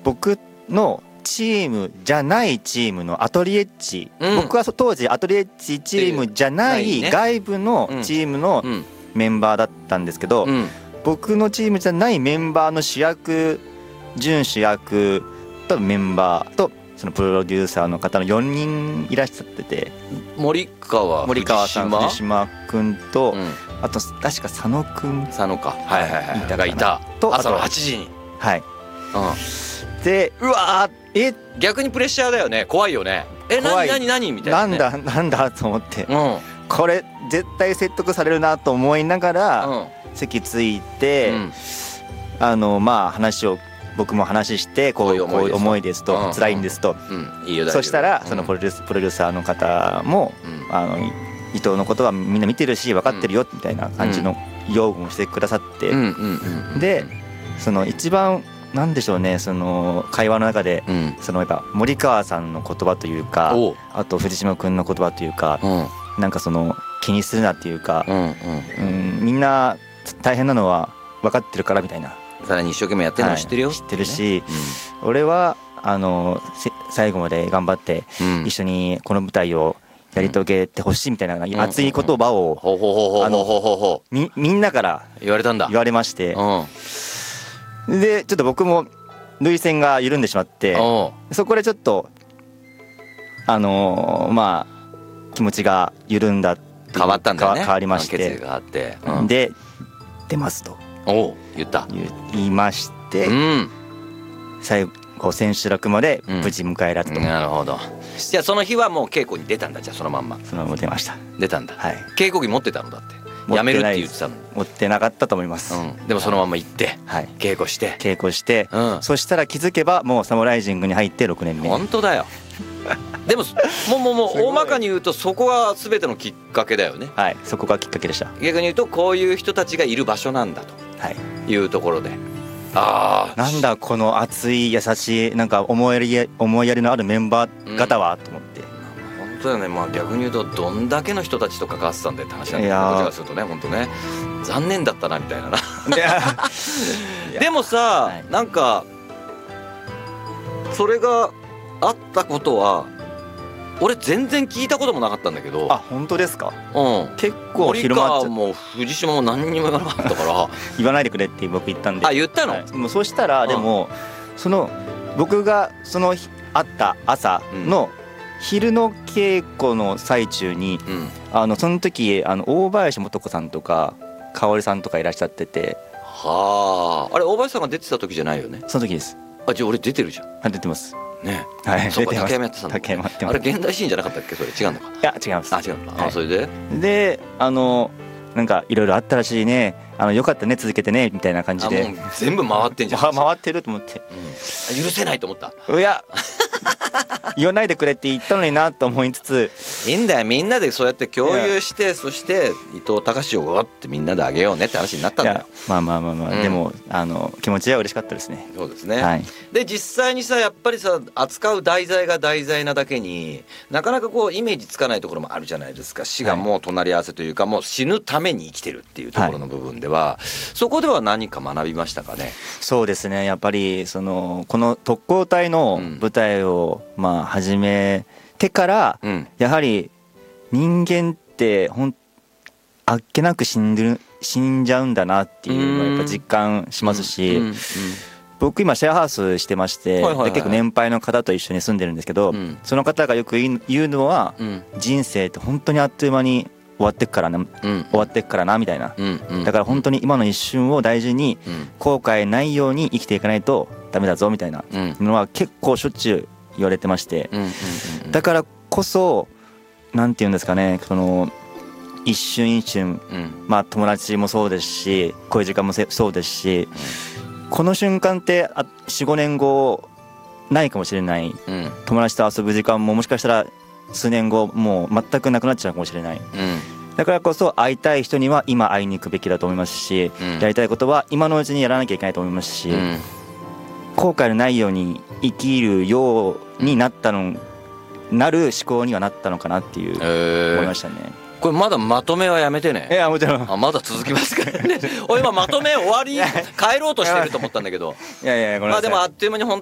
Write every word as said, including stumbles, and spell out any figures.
僕のチームじゃないチームのアトリエッジ、うん、僕は当時アトリエッジチームじゃない外部のチームのメンバーだったんですけど、うんうん、僕のチームじゃないメンバーの主役、準主役とメンバーとそのプロデューサーの方のよにんいらっしゃってて、 森川森川さん、藤島君と、うん、あと確か佐野君佐野かはいはいはいがいたと朝のはちじにはい、うん、でうわーえ逆にプレッシャーだよね。怖いよね。え何何何みたいな、ね、 なんだなんだと思って、うん、これ絶対説得されるなと思いながら、うん、席ついて、うん、あのまあ話を僕も話してこういう思いですと、うん、辛いんですと、うん、いいよそしたらそのプロデュース、プロデューサーの方も、うん、あの伊藤のことはみんな見てるし分かってるよみたいな感じの擁護もしてくださって、でその一番なんでしょうね、その会話の中で、うん、そのやっぱ森川さんの言葉というか、あと藤島君の言葉というか、うん、なんかその気にするなっていうか、うんうんうん、みんな大変なのは分かってるからみたいな、 さらに一生懸命やってるの知ってるよ、 はい、知ってるし、ね、うん、俺はあの最後まで頑張って一緒にこの舞台をやり遂げてほしいみたいな熱い言葉をみんなから言われたんだ言われまして、うん、でちょっと僕も涙腺が緩んでしまって、そこでちょっとあのー、まあ気持ちが緩んだっていう変わったんだよね。 変わりまして、 決意があって、うん、 で出ますとお言った言いまして、うん、最後千秋楽まで無事迎えられたと、うん、 なるほど。じゃあその日はもう稽古に出たんだ。じゃあそのまんまそのまま出ました。 出たんだ、 はい、 稽古着持ってたのだってやめるって言ってたの。 持ってなかったと思います、 うん、でもそのまま行って、はい、稽古して稽古して、うん、そしたら気づけばもうサムライジングに入ってろくねんめ。 本当だよでももうもうもう大まかに言うとそこが全てのきっかけだよね。 はい、そこがきっかけでした。 逆に言うとこういう人たちがいる場所なんだというところで、はい、 あなんだこの熱い優しいなんか思いやり思いやりのあるメンバー方は、うん、と思って。 本当だよね。まあ逆に言うとどんだけの人たちと関わってたんだって話なんだけど、こっちからするとね本当ね残念だったなみたいななでもさ、はい、なんかそれがあったことは俺全然聞いたこともなかったんだけど。 あ、本当ですか。 うん、 結構広まっちゃ森川も藤島も何にも言わなかったから言わないでくれって僕言ったんで。 あ、言ったの、 はい、もうそしたらでも、うん、その僕がその会った朝の昼の稽古の最中に、うん、あのその時あの大林素子さんとか香織さんとかいらっしゃってて。 はあ、あれ大林さんが出てた時じゃないよね。 その時です。 あ、じゃあ俺出てるじゃん。 あ、出てますね。 はい、 そうか、竹山やってたんだ。 竹山やってます。 あれ現代シーンじゃなかったっけ、それ違うのか。 いや違います。 あ、違うのか、はい、あ、それでであのなんかいろいろあったらしいね、あのよかったね続けてねみたいな感じで。 もう全部回ってんじゃん回ってると思って、 うん、許せないと思った。 いや言わないでくれって言ったのになと思いつつ、 いいんだよ、みんなでそうやって共有して、そして伊藤隆をわってみんなであげようねって話になったんだよ。 まあまあまあまあ、うん、でもあの気持ちは嬉しかったですね。 そうですね、 はい、 で実際にさやっぱりさ扱う題材が題材なだけになかなかこうイメージつかないところもあるじゃないですか。死がもう隣り合わせというか、もう死ぬために生きてるっていうところの部分では、はい、そこでは何か学びましたかね。 そうですね、やっぱりそのこの特攻隊の舞台を、うん、まあ始めてから、うん、やはり人間ってほんあっけなく死んでる死んじゃうんだなっていうのをやっぱ実感しますし、うんうんうん、僕今シェアハウスしてまして、はいはいはいはい、で結構年配の方と一緒に住んでるんですけど、うん、その方がよく言うのは、うん、人生って本当にあっという間に終わってっからな、うん、終わってっからなみたいな、うんうん、だから本当に今の一瞬を大事に、うん、後悔ないように生きていかないとダメだぞみたいなのは結構しょっちゅう言われてまして、うんうんうんうん、だからこそなんて言うんですかね、その一瞬一瞬、うん、まあ友達もそうですしこういう時間もそうですし、うん、この瞬間って よん,ご 年後ないかもしれない、うん、友達と遊ぶ時間ももしかしたら数年後もう全くなくなっちゃうかもしれない、うん、だからこそ会いたい人には今会いに行くべきだと思いますし、うん、やりたいことは今のうちにやらなきゃいけないと思いますし、うん、後悔のないように生きるようになったのなる思考にはなったのかなっていう思いましたね。 これまだまとめはやめてね。 いやもちろん。 あ、まだ続きますからね俺今まとめ終わり帰ろうとしてると思ったんだけどいやいやごめんなさい。 まあでもあっという間に本